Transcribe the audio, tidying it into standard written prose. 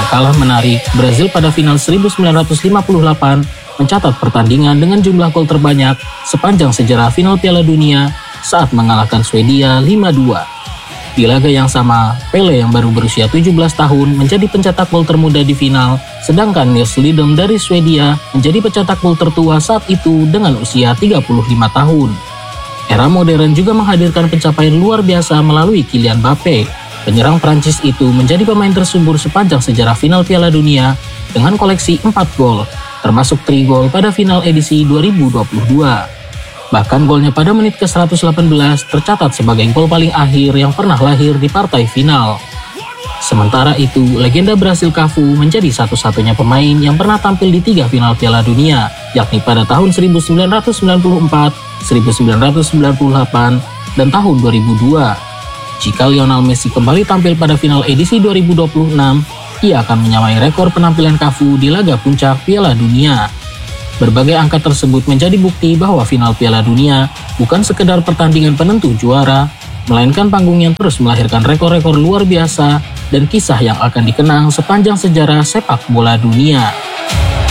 kalah menarik, Brazil pada final 1958 mencatat pertandingan dengan jumlah gol terbanyak sepanjang sejarah final Piala Dunia saat mengalahkan Swedia 5-2. Di laga yang sama, Pele yang baru berusia 17 tahun menjadi pencetak gol termuda di final, sedangkan Nils Lidom dari Swedia menjadi pencetak gol tertua saat itu dengan usia 35 tahun. Era modern juga menghadirkan pencapaian luar biasa melalui Kylian Mbappe. Penyerang Prancis itu menjadi pemain tersubur sepanjang sejarah final Piala Dunia dengan koleksi 4 gol, termasuk 3 gol pada final edisi 2022. Bahkan golnya pada menit ke-118 tercatat sebagai gol paling akhir yang pernah lahir di partai final. Sementara itu, legenda Brasil Cafu menjadi satu-satunya pemain yang pernah tampil di 3 final Piala Dunia, yakni pada tahun 1994, 1998, dan tahun 2002. Jika Lionel Messi kembali tampil pada final edisi 2026, ia akan menyamai rekor penampilan Cafu di laga puncak Piala Dunia. Berbagai angka tersebut menjadi bukti bahwa final Piala Dunia bukan sekedar pertandingan penentu juara, melainkan panggung yang terus melahirkan rekor-rekor luar biasa dan kisah yang akan dikenang sepanjang sejarah sepak bola dunia.